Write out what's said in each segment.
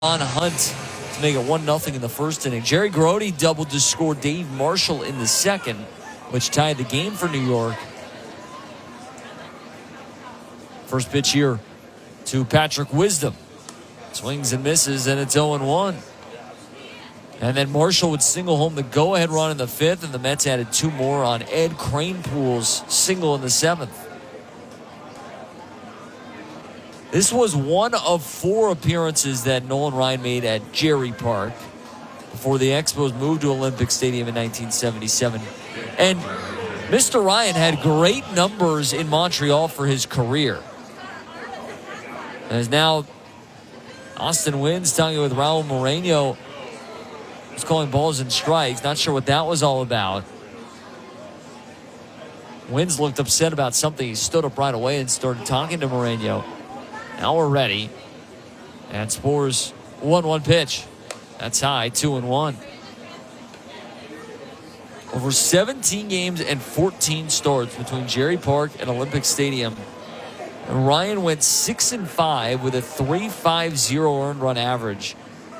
Hunt to make it 1-0 in the first inning. Jerry Grote doubled to score Dave Marshall in the second, which tied the game for New York. First pitch here to Patrick Wisdom. Swings and misses, and it's 0-1. And then Marshall would single home the go-ahead run in the fifth, and the Mets added two more on Ed Kranepool's single in the seventh. This was one of 4 appearances that Nolan Ryan made at Jerry Park before the Expos moved to Olympic Stadium in 1977. And Mr. Ryan had great numbers in Montreal for his career. As now Austin Wynns talking with Raul Moreno. He's calling balls and strikes. Not sure what that was all about. Wynns looked upset about something. He stood up right away and started talking to Moreno. Now we're ready. And Spores 1-1 pitch. That's high, 2-1. Over 17 games and 14 starts between Jerry Park and Olympic Stadium. And Ryan went 6-5 with a 3.50 earned run average.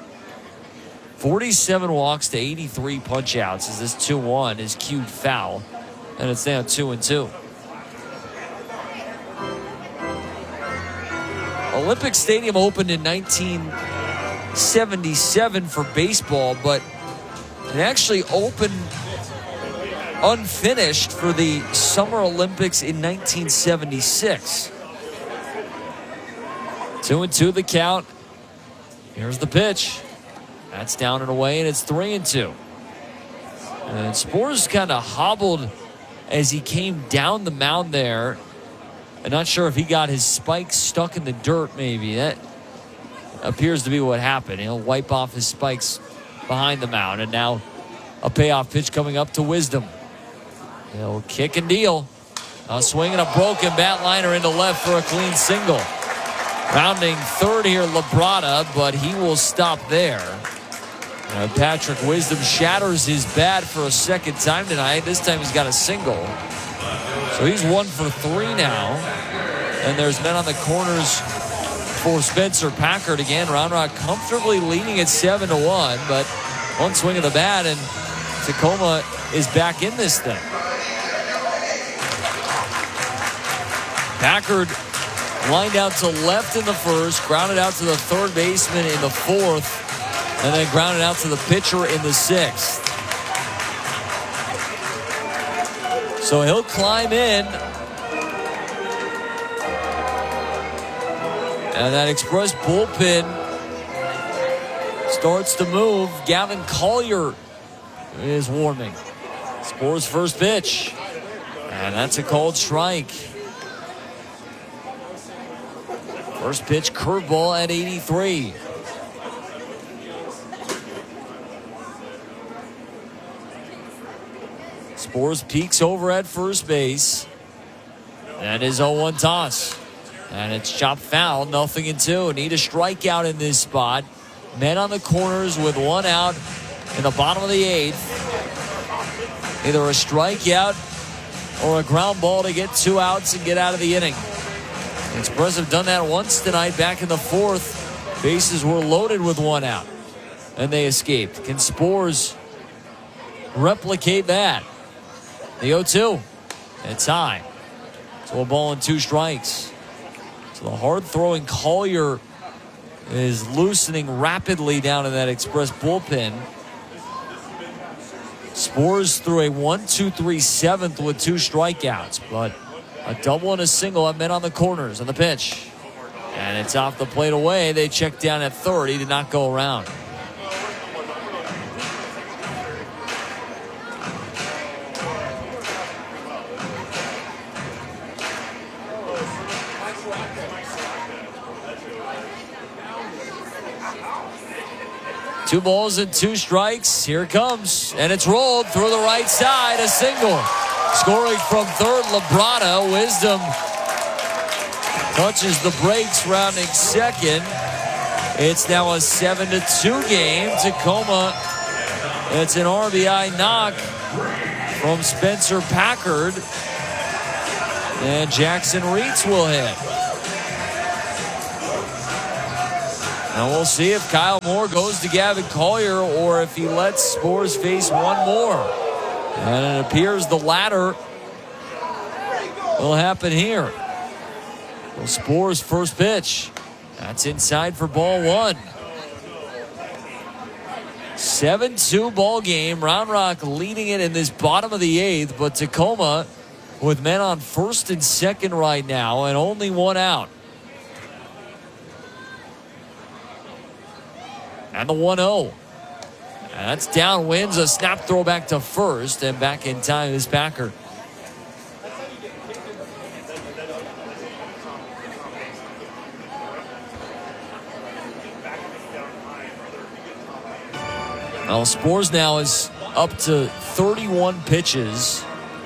47 walks to 83 punch-outs as this 2-1 is cued foul. And it's now 2-2. Olympic Stadium opened in 1977 for baseball, but it actually opened unfinished for the Summer Olympics in 1976. 2-2 the count. Here's the pitch. That's down and away, and it's 3-2. And Spores kind of hobbled as he came down the mound there. I'm not sure if he got his spikes stuck in the dirt, maybe. That appears to be what happened. He'll wipe off his spikes behind the mound. And now a payoff pitch coming up to Wisdom. He'll kick and deal. A swing and a broken bat liner into left for a clean single. Rounding third here, Labrada, but he will stop there. Patrick Wisdom shatters his bat for a second time tonight. This time he's got a single. So he's 1 for 3 now. And there's men on the corners for Spencer Packard again. Round Rock comfortably leading at 7-1, but one swing of the bat and Tacoma is back in this thing. Packard lined out to left in the first, grounded out to the third baseman in the fourth, and then grounded out to the pitcher in the sixth. So he'll climb in. And that Express bullpen starts to move. Gavin Collier is warming. Spores first pitch. And that's a called strike. First pitch curveball at 83. Spores peeks over at first base. That is 0-1 toss. And it's chopped foul, 0-2. Need a strikeout in this spot. Men on the corners with one out in the bottom of the eighth. Either a strikeout or a ground ball to get 2 outs and get out of the inning. The Express have done that once tonight back in the fourth. Bases were loaded with 1 out. And they escaped. Can Spores replicate that? The 0-2. It's high. So a ball and 2 strikes. So the hard-throwing Collier is loosening rapidly down in that Express bullpen. Spores through a 1-2-3 seventh with 2 strikeouts, but a double and a single have men on the corners on the pitch. And it's off the plate away. They check down at third. He did not go around. Two balls and 2 strikes. Here it comes. And it's rolled through the right side. A single. Scoring from third, Labrada. Wisdom touches the brakes, rounding second. It's now a 7-2 game. Tacoma, it's an RBI knock from Spencer Packard. And Jackson Reitz will hit. And we'll see if Kyle Moore goes to Gavin Collier or if he lets Spores face one more. And it appears the latter will happen here. Well, Spores' first pitch. That's inside for ball one. 7-2 ball game. Round Rock leading it in this bottom of the eighth, but Tacoma with men on first and second right now and only one out. And the 1-0. That's downwinds. A snap throw back to first, and back in time is Packer. Well, Spores now is up to 31 pitches.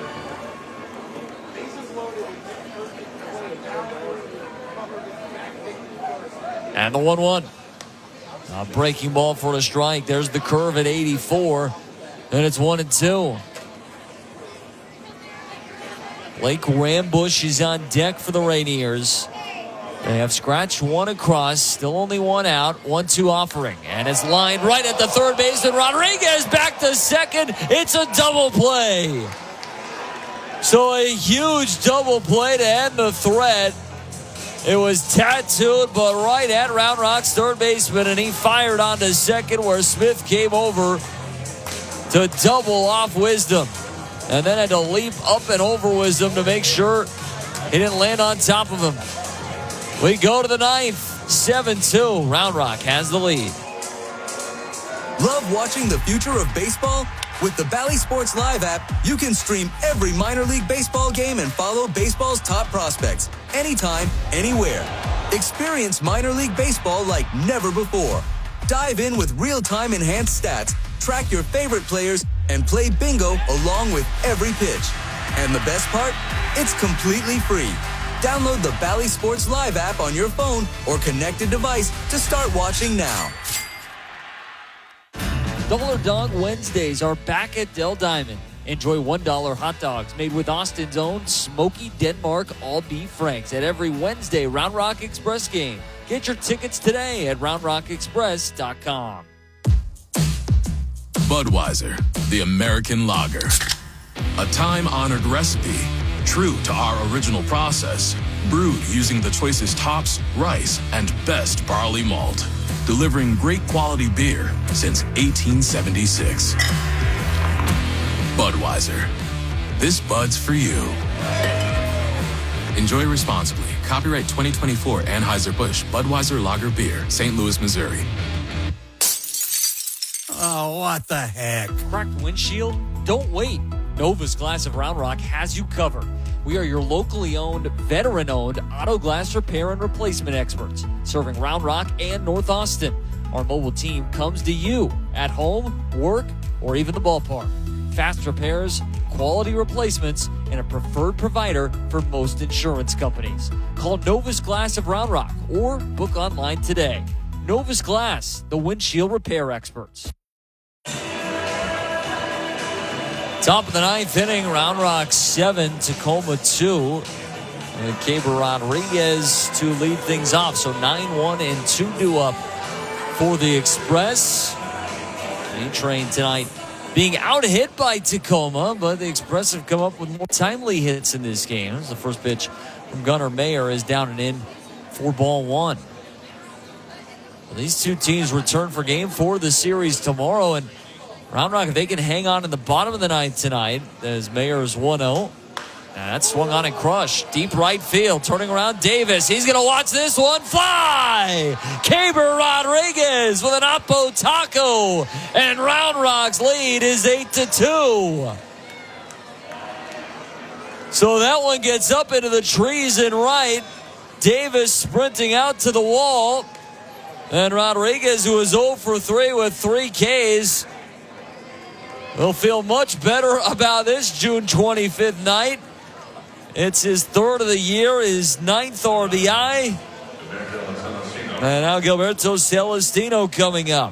And the 1-1. A breaking ball for a strike. There's the curve at 84. And it's 1-2. Blake Rambush is on deck for the Rainiers. They have scratched one across. Still only one out. 1-2 offering. And it's lined right at the third baseman. Rodriguez back to second. It's a double play. So a huge double play to end the threat. It was tattooed, but right at Round Rock's third baseman, and he fired onto second where Smith came over to double off Wisdom. And then had to leap up and over Wisdom to make sure he didn't land on top of him. We go to the ninth, 7-2. Round Rock has the lead. Love watching the future of baseball? With the Bally Sports Live app, you can stream every minor league baseball game and follow baseball's top prospects anytime, anywhere. Experience minor league baseball like never before. Dive in with real-time enhanced stats, track your favorite players, and play bingo along with every pitch. And the best part? It's completely free. Download the Bally Sports Live app on your phone or connected device to start watching now. Dollar Dog Wednesdays are back at Del Diamond. Enjoy $1 hot dogs made with Austin's own Smoky Denmark all beef franks at every Wednesday Round Rock Express game. Get your tickets today at roundrockexpress.com. Budweiser, the American lager. A time-honored recipe, true to our original process, brewed using the choicest hops, rice, and best barley malt. Delivering great quality beer since 1876. Budweiser. This Bud's for you. Enjoy responsibly. Copyright 2024 Anheuser-Busch Budweiser Lager Beer, St. Louis, Missouri. Oh, what the heck? Cracked windshield? Don't wait. Novus Glass of Round Rock has you covered. We are your locally owned, veteran-owned auto glass repair and replacement experts, serving Round Rock and North Austin. Our mobile team comes to you at home, work, or even the ballpark. Fast repairs, quality replacements, and a preferred provider for most insurance companies. Call Novus Glass of Round Rock or book online today. Novus Glass, the windshield repair experts. Top of the ninth inning, Round Rock 7, Tacoma 2. And Keibert Rodriguez to lead things off. So 9-1 and 2-2 up for the Express. A-Train tonight being out-hit by Tacoma, but the Express have come up with more timely hits in this game. The first pitch from Gunnar Mayer is down and in for ball one. Well, these two teams return for game 4 of the series tomorrow, and Round Rock, if they can hang on in the bottom of the ninth tonight, as Mayer's 1-0. That's swung on and crushed. Deep right field. Turning around Davis. He's going to watch this one fly. Keibert Rodriguez with an Oppo Taco. And Round Rock's lead is 8-2. So that one gets up into the trees and right. Davis sprinting out to the wall. And Rodriguez, who is 0 for 3 with 3 Ks, will feel much better about this June 25th night. It's his 3rd of the year, his 9th RBI. And now Gilberto Celestino coming up.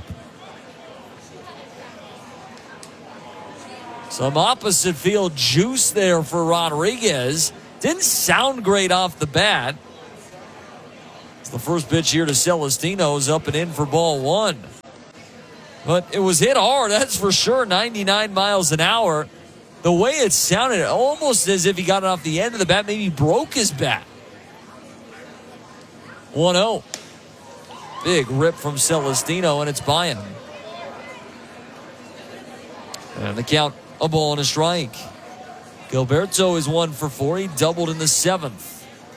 Some opposite field juice there for Rodriguez. Didn't sound great off the bat. The first pitch here to Celestino is up and in for ball one. But it was hit hard, that's for sure, 99 miles an hour. The way it sounded, almost as if he got it off the end of the bat, maybe broke his bat. 1-0. Big rip from Celestino, and it's Bayan. And the count, a ball and a strike. Gilberto is 1 for 4. He doubled in the 7th.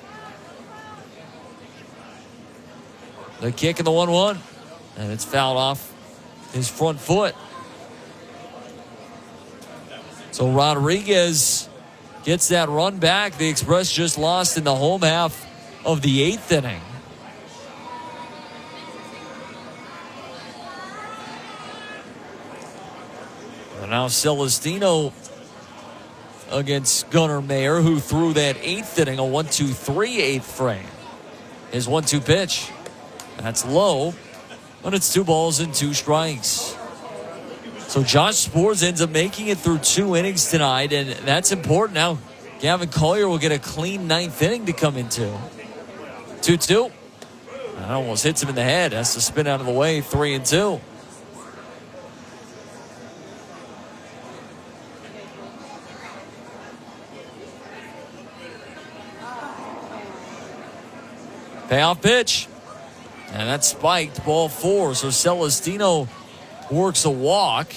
The kick and the 1-1. And it's fouled off his front foot. So Rodriguez gets that run back. The Express just lost in the home half of the 8th inning. And now Celestino against Gunnar Mayer, who threw that 8th inning, a 1-2-3 8th frame. His 1-2 pitch. That's low, but it's 2 balls and 2 strikes. So Josh Sborz ends up making it through 2 innings tonight, and that's important. Now Gavin Collier will get a clean 9th inning to come into. 2-2. That almost hits him in the head. Has to spin out of the way. 3-2. Payoff pitch. And that's spiked, ball 4. So Celestino works a walk.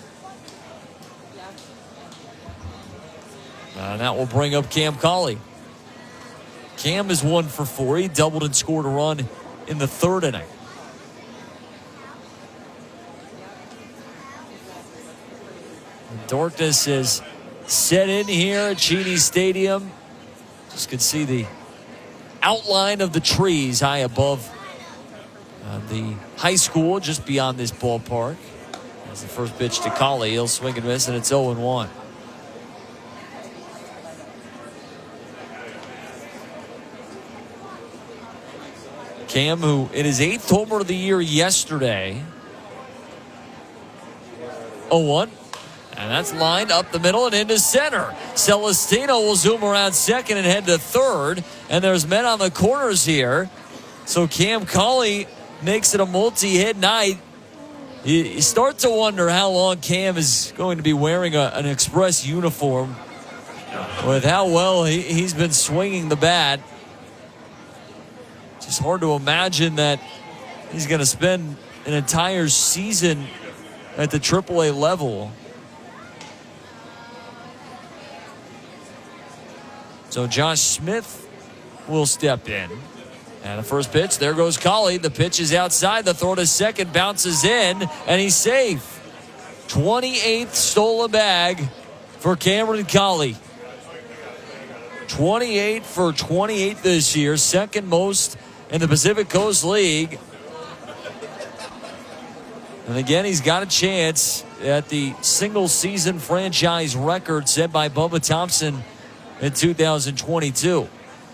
And that will bring up Cam Cauley. Cam is 1 for 4. He doubled and scored a run in the 3rd inning. And darkness is set in here at Cheney Stadium. Just can see the outline of the trees high above the high school just beyond this ballpark. That's the first pitch to Cauley. He'll swing and miss, and it's 0-1. Cam, who in his 8th homer of the year yesterday. 0-1. And that's lined up the middle and into center. Celestino will zoom around second and head to third. And there's men on the corners here. So Cam Cauley makes it a multi-hit night. You start to wonder how long Cam is going to be wearing an Express uniform with how well he's been swinging the bat. It's just hard to imagine that he's going to spend an entire season at the AAA level. So Josh Smith will step in. And the first pitch, there goes Cauley. The pitch is outside. The throw to second bounces in, and he's safe. 28th stolen bag for Cameron Cauley. 28 for 28 this year, second most in the Pacific Coast League. And again, he's got a chance at the single-season franchise record set by Bubba Thompson in 2022.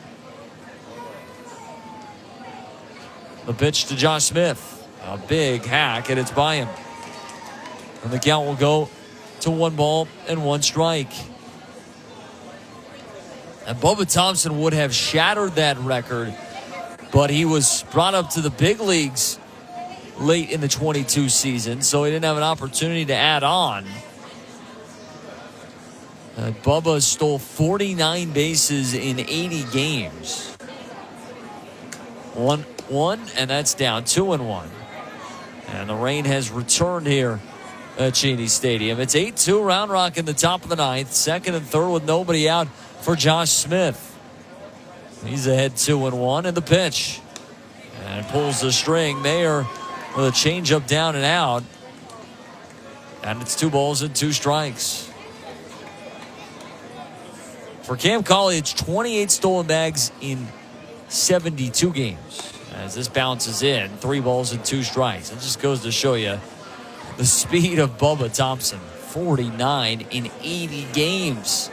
The pitch to Josh Smith. A big hack, and it's by him. And the count will go to 1 ball and 1 strike. And Bubba Thompson would have shattered that record, but he was brought up to the big leagues late in the 22 season, so he didn't have an opportunity to add on. Bubba stole 49 bases in 80 games. 1-1, and that's down. 2-1. And the rain has returned here at Cheney Stadium. It's 8-2, Round Rock in the top of the 9th. Second and third with nobody out for Josh Smith. He's ahead 2-1, and the pitch. And pulls the string. Mayer with a changeup down and out. And it's 2 balls and 2 strikes. For Cam Cauley, it's 28 stolen bags in 72 games. As this bounces in, 3 balls and 2 strikes. It just goes to show you the speed of Bubba Thompson. 49 in 80 games.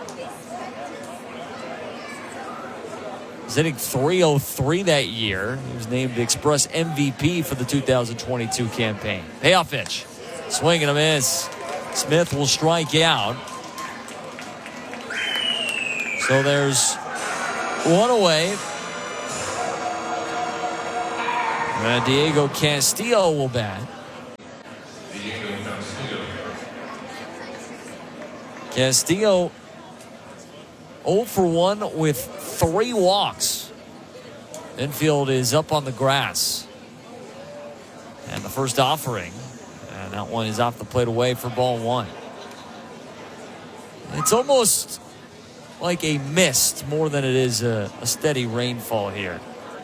He's hitting .303 that year. He was named Express MVP for the 2022 campaign. Payoff pitch. Swing and a miss. Smith will strike out. So there's 1 away. Diego Castillo will bat. Castillo 0 for 1 with 3 walks. Infield is up on the grass. And the first offering. And that one is off the plate away for ball 1. It's almost like a mist more than it is a steady rainfall here.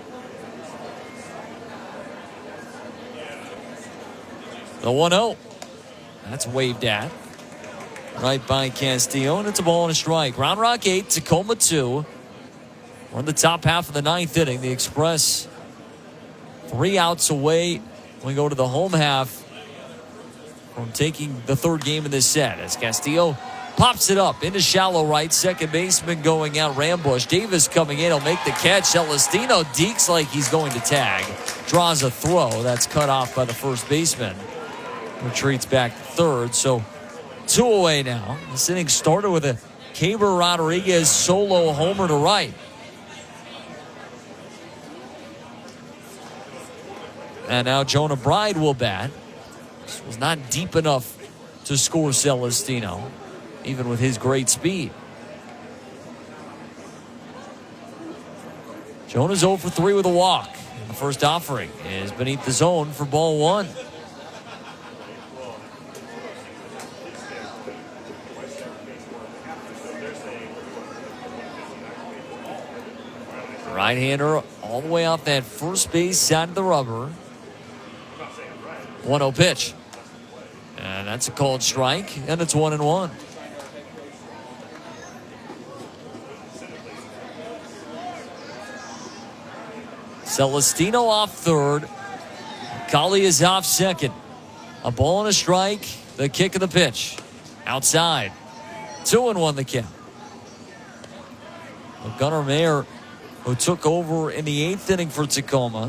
The 1-0. That's waved at. Right by Castillo, and it's a ball and a strike. Round Rock 8, Tacoma 2. We're in the top half of the 9th inning. The Express 3 outs away. We go to the home half from taking the 3rd game in this set. As Castillo pops it up into shallow right. Second baseman going out, Rambush. Davis coming in. He'll make the catch. Celestino dekes like he's going to tag. Draws a throw. That's cut off by the first baseman. Retreats back to third. So 2 away now. This inning started with a Keibert Rodriguez solo homer to right. And now Jonah Bride will bat. This was not deep enough to score Celestino, even with his great speed. Jonah's 0 for 3 with a walk. And the first offering is beneath the zone for ball 1. Right-hander all the way off that first base side of the rubber. 1-0 pitch. And that's a called strike, and it's 1-1. Celestino off third. Colley is off second. A ball and a strike. The kick of the pitch. Outside. 2-1 the count. Gunnar Mayer, who took over in the 8th inning for Tacoma.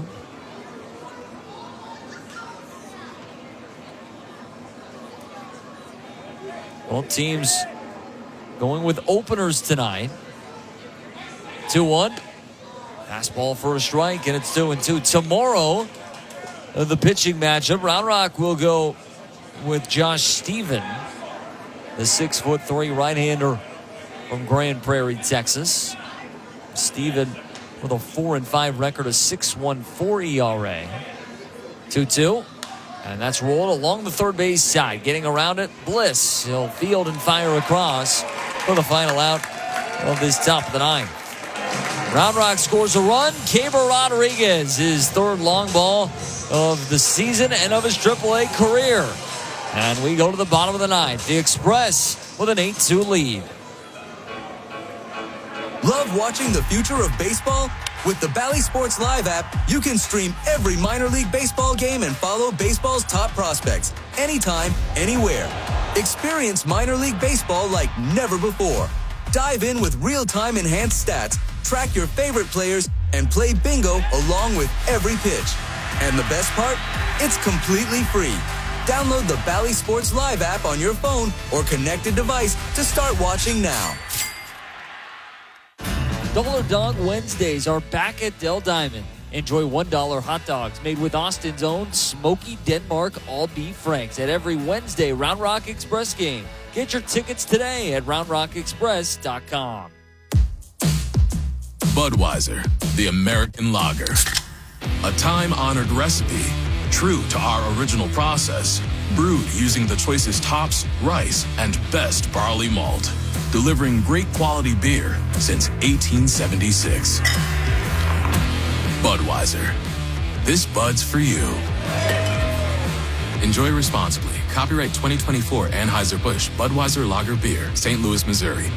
Both teams going with openers tonight. 2-1. Fastball for a strike, and it's 2-2. Tomorrow, the pitching matchup, Round Rock will go with Josh Stephen, the 6'3" right-hander from Grand Prairie, Texas. Stephen with a 4-5 record, a 6.14 ERA. 2-2. And that's rolled along the third base side. Getting around it, Bliss. He'll field and fire across for the final out of this top of the 9th. Round Rock scores a run. Keibert Rodriguez, his 3rd long ball of the season and of his AAA career. And we go to the bottom of the 9th. The Express with an 8-2 lead. Love watching the future of baseball? With the Bally Sports Live app, you can stream every minor league baseball game and follow baseball's top prospects anytime, anywhere. Experience minor league baseball like never before. Dive in with real-time enhanced stats, track your favorite players, and play bingo along with every pitch. And the best part? It's completely free. Download the Bally Sports Live app on your phone or connected device to start watching now. Double or Dog Wednesdays are back at Del Diamond. Enjoy $1 hot dogs made with Austin's own Smoky Denmark all-beef franks at every Wednesday Round Rock Express game. Get your tickets today at roundrockexpress.com. Budweiser, the American lager. A time-honored recipe, true to our original process, brewed using the choicest hops, rice, and best barley malt. Delivering great quality beer since 1876. Budweiser. This Bud's for you. Enjoy responsibly. Copyright 2024 Anheuser-Busch Budweiser Lager Beer, St. Louis, Missouri.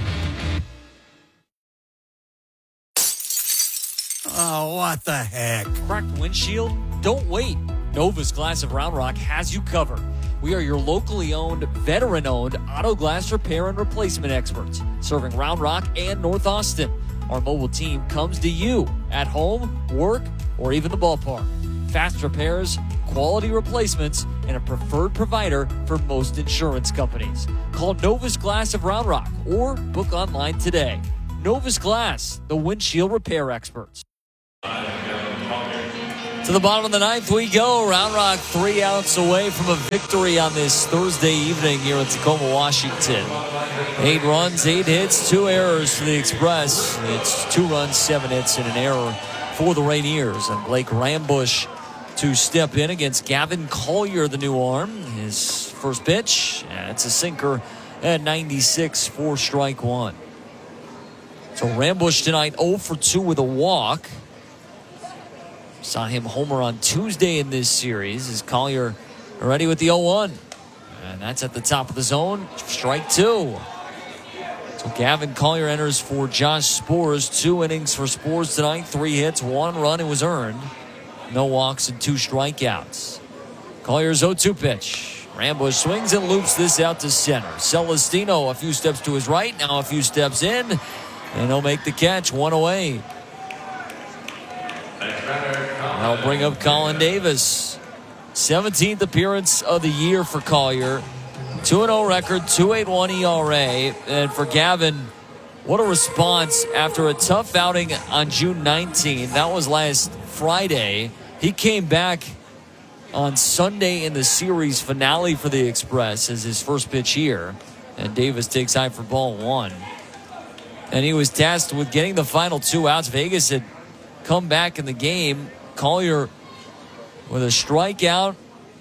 Oh, what the heck? Cracked windshield? Don't wait. Novus Glass of Round Rock has you covered. We are your locally owned, veteran-owned auto glass repair and replacement experts, serving Round Rock and North Austin. Our mobile team comes to you at home, work, or even the ballpark. Fast repairs, quality replacements, and a preferred provider for most insurance companies. Call Novus Glass of Round Rock or book online today. Novus Glass, the windshield repair experts. To the bottom of the ninth we go. Round Rock 3 outs away from a victory on this Thursday evening here in Tacoma, Washington. 8 runs, 8 hits, 2 errors for the Express. It's 2 runs, 7 hits, and an error for the Rainiers. And Blake Rambusch to step in against Gavin Collier, the new arm. His first pitch, and it's a sinker at 96 for strike 1. So Rambusch tonight 0 for 2 with a walk. Saw him homer on Tuesday in this series. Is Collier ready with the 0-1? And that's at the top of the zone. Strike 2. So Gavin Collier enters for Josh Sborz. 2 innings for Sborz tonight. 3 hits, 1 run. It was earned. No walks and 2 strikeouts. Collier's 0-2 pitch. Rambusch swings and loops this out to center. Celestino a few steps to his right. Now a few steps in. And he'll make the catch. 1 away. That'll bring up Colin Davis. 17th appearance of the year for Collier. 2-0 record, 2.81 ERA. And for Gavin, what a response after a tough outing on June 19th. That was last Friday. He came back on Sunday in the series finale for the Express as his first pitch here. And Davis takes high for ball 1. And he was tasked with getting the final 2 outs. Vegas had come back in the game. Collier with a strikeout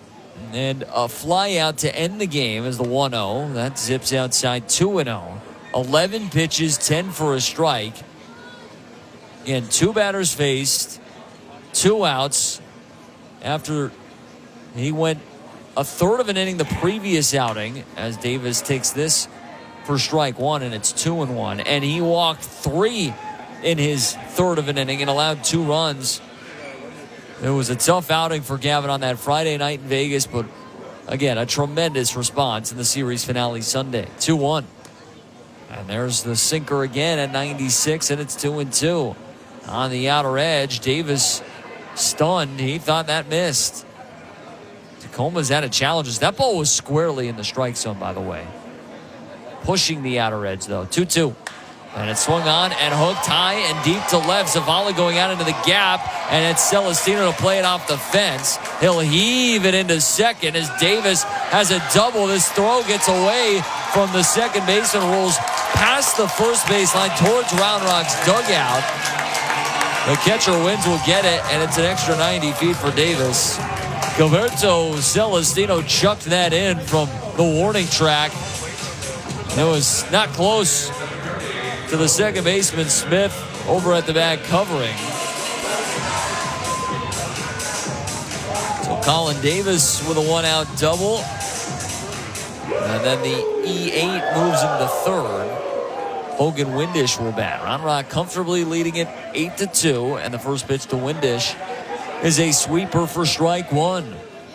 and a fly out to end the game as the 1-0. That zips outside 2-0. 11 pitches, 10 for a strike. Again, 2 batters faced, 2 outs after he went a third of an inning the previous outing as Davis takes this for strike 1, and it's 2-1. And he walked 3 in his third of an inning and allowed 2 runs. It was a tough outing for Gavin on that Friday night in Vegas, but again, a tremendous response in the series finale Sunday. 2-1. And there's the sinker again at 96, and it's 2-2. On the outer edge, Davis stunned. He thought that missed. Tacoma's had a challenge. That ball was squarely in the strike zone, by the way. Pushing the outer edge, though. 2-2. And it's swung on and hooked high and deep to left. Zavala going out into the gap, and it's Celestino to play it off the fence. He'll heave it into second as Davis has a double. This throw gets away from the second baseman, rolls past the first baseline towards Round Rock's dugout. The catcher wins will get it, and it's an extra 90 feet for Davis. Gilberto Celestino chucked that in from the warning track. It was not close to the second baseman, Smith, over at the bag covering. So Colin Davis with a 1-out double. And then the E8 moves into third. Hogan Windish will bat. Round Rock comfortably leading it 8-2. And the first pitch to Windish is a sweeper for strike 1.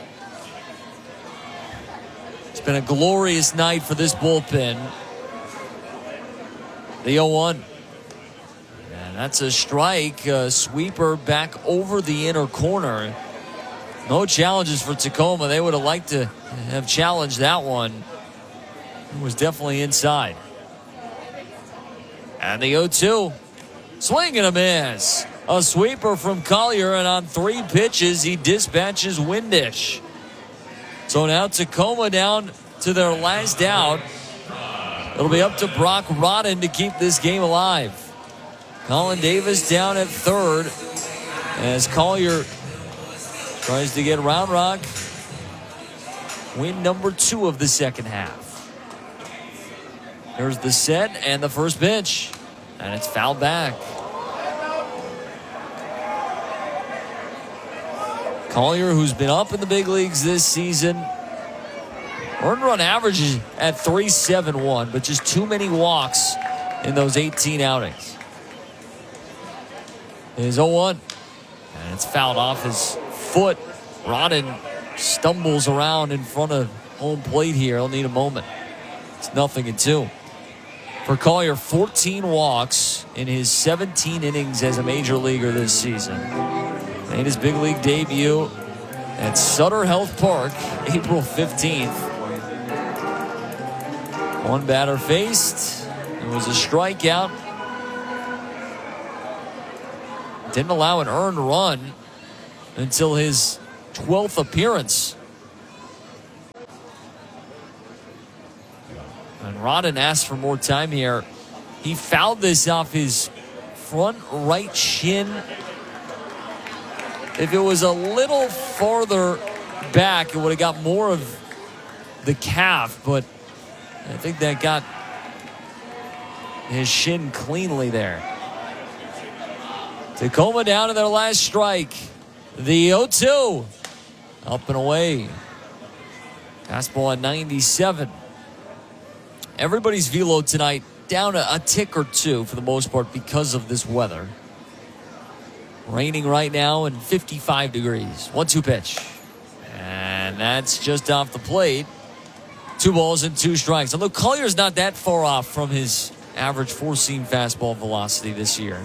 It's been a glorious night for this bullpen. The 0-1. And that's a strike. A sweeper back over the inner corner. No challenges for Tacoma. They would have liked to have challenged that one. It was definitely inside. And the 0-2. Swing and a miss. A sweeper from Collier, and on 3 pitches, he dispatches Windish. So now Tacoma down to their last out. It'll be up to Brock Rodden to keep this game alive. Colin Davis down at third as Collier tries to get Round Rock win number 2 of the second half. There's the set and the first pitch, and it's fouled back. Collier, who's been up in the big leagues this season, earned run average is at 3.71, but just too many walks in those 18 outings. It is 0-1, and it's fouled off his foot. Rodden stumbles around in front of home plate here. He'll need a moment. It's 0-2. For Collier, 14 walks in his 17 innings as a major leaguer this season. Made his big league debut at Sutter Health Park, April 15th. 1 batter faced. It was a strikeout. Didn't allow an earned run. until his 12th appearance. And Rodden asked for more time here. He fouled this off his front right shin. If it was a little farther back, it would have got more of the calf, but I think that got his shin cleanly there. Tacoma down to their last strike. The 0-2. Up and away. Fastball at 97. Everybody's velo tonight down a tick or two for the most part because of this weather. Raining right now and 55 degrees. 1-2 pitch. And that's just off the plate. 2 balls and 2 strikes. Although Collier's not that far off from his average four-seam fastball velocity this year.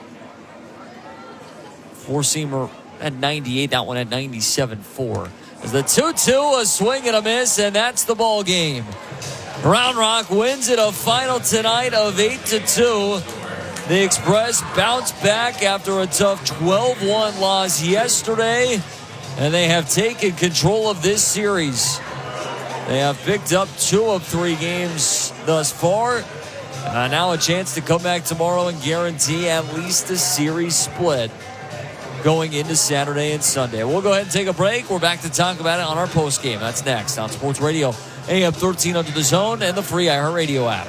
Four-seamer at 98, that one at 97.4. As the 2-2, a swing and a miss, and that's the ball game. Round Rock wins it a final tonight of 8-2. The Express bounced back after a tough 12-1 loss yesterday, and they have taken control of this series. They have picked up 2 of 3 games thus far. Now a chance to come back tomorrow and guarantee at least a series split going into Saturday and Sunday. We'll go ahead and take a break. We're back to talk about it on our post game. That's next on Sports Radio AM 1300 The Zone and the free iHeartRadio app.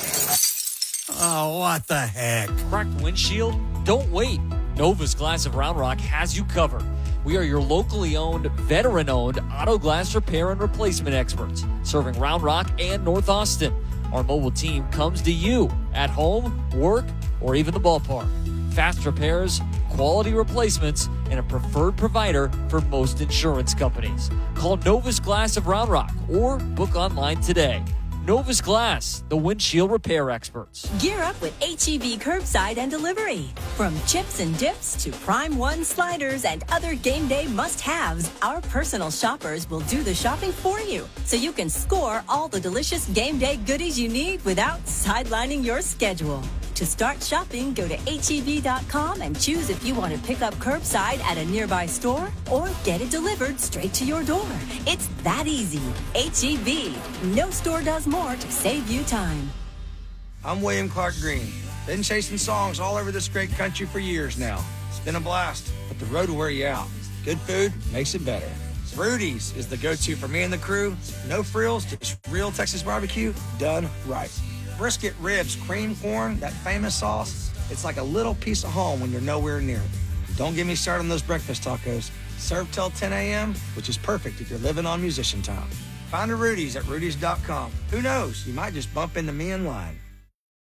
Oh, what the heck? Cracked windshield? Don't wait. Novus Glass of Round Rock has you covered. We are your locally owned, veteran-owned auto glass repair and replacement experts, serving Round Rock and North Austin. Our mobile team comes to you at home, work, or even the ballpark. Fast repairs, quality replacements, and a preferred provider for most insurance companies. Call Novus Glass of Round Rock or book online today. Novus Glass, the windshield repair experts. Gear up with H-E-B curbside and delivery. From chips and dips to Prime One sliders and other game day must-haves, our personal shoppers will do the shopping for you, so you can score all the delicious game day goodies you need without sidelining your schedule. To start shopping, go to HEB.com and choose if you want to pick up curbside at a nearby store or get it delivered straight to your door. It's that easy. HEB. No store does more to save you time. I'm William Clark Green. Been chasing songs all over this great country for years now. It's been a blast, but the road will wear you out. Good food makes it better. Rudy's is the go-to for me and the crew. No frills, just real Texas barbecue done right. Brisket, ribs, cream corn, that famous sauce. It's like a little piece of home when you're nowhere near it. Don't get me started on those breakfast tacos. Served till 10 a.m., which is perfect if you're living on musician time. Find a Rudy's at Rudy's.com. Who knows? You might just bump into me in line.